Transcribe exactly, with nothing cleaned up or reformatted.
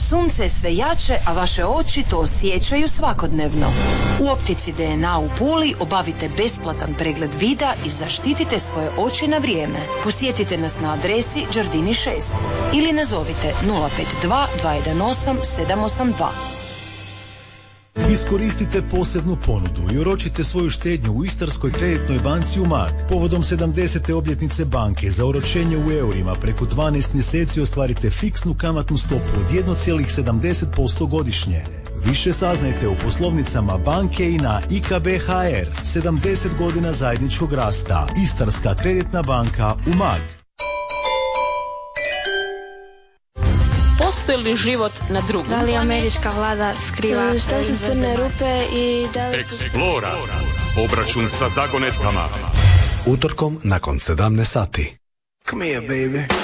Sunce je sve jače, a vaše oči to osjećaju svakodnevno. U optici D N A u Puli obavite besplatan pregled vida i zaštitite svoje oči na vrijeme. Posjetite nas na adresi Đardini šest ili nazovite nula pet dva dva jedan osam sedam osam dva. Iskoristite posebnu ponudu i oročite svoju štednju u Istarskoj kreditnoj banci Umag. Povodom sedamdesete obljetnice banke za oročenje u eurima preko dvanaest mjeseci ostvarite fiksnu kamatnu stopu od jedan zarez sedamdeset posto godišnje. Više saznajte u poslovnicama banke i na I K B H R. sedamdeset godina zajedničkog rasta. Istarska kreditna banka Umag. Postoji li život na drugom? Da li američka vlada skriva? Što su crne rupe i da li... Explora. Obračun sa zagonetkama. Utorkom nakon sedamnaest sati. Come here, baby.